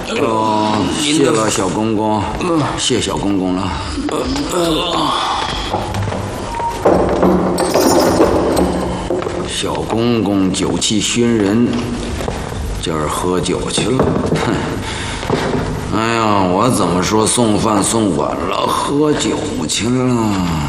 谢了小公公，谢小公公了。小公公酒气熏人，今儿喝酒去了。哼！哎呀，我怎么说送饭送晚了，喝酒去了？